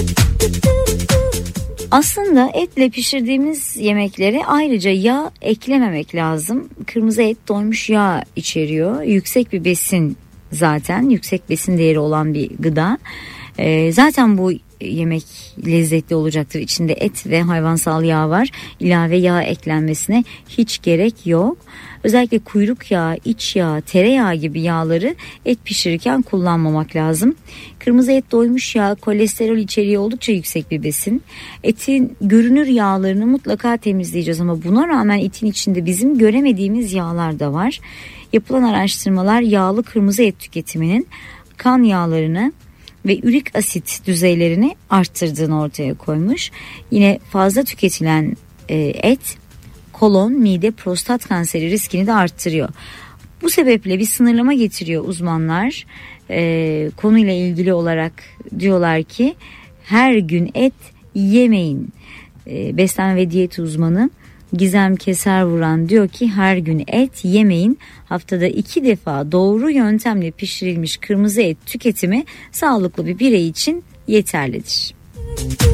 Aslında etle pişirdiğimiz yemeklere ayrıca yağ eklememek lazım. Kırmızı et doymuş yağ içeriyor. Yüksek bir besin, zaten yüksek besin değeri olan bir gıda. Zaten bu yemek lezzetli olacaktır. İçinde et ve hayvansal yağ var. İlave yağ eklenmesine hiç gerek yok. Özellikle kuyruk yağı, iç yağı, tereyağı gibi yağları et pişirirken kullanmamak lazım. Kırmızı et doymuş yağ, kolesterol içeriği oldukça yüksek bir besin. Etin görünür yağlarını mutlaka temizleyeceğiz ama buna rağmen etin içinde bizim göremediğimiz yağlar da var. Yapılan araştırmalar yağlı kırmızı et tüketiminin kan yağlarını ve ürik asit düzeylerini arttırdığını ortaya koymuş. Yine fazla tüketilen et kolon, mide, prostat kanseri riskini de arttırıyor. Bu sebeple bir sınırlama getiriyor uzmanlar. Konuyla ilgili olarak diyorlar ki her gün et yemeyin. Beslenme ve diyet uzmanı Gizem Keservuran diyor ki her gün et yemeyin. Haftada 2 defa doğru yöntemle pişirilmiş kırmızı et tüketimi sağlıklı bir birey için yeterlidir.